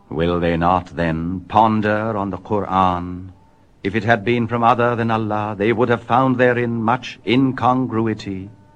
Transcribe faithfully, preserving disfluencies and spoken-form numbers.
Will they not, then, ponder on the Qur'an? If it had been from other than Allah, they would have found therein much incongruity.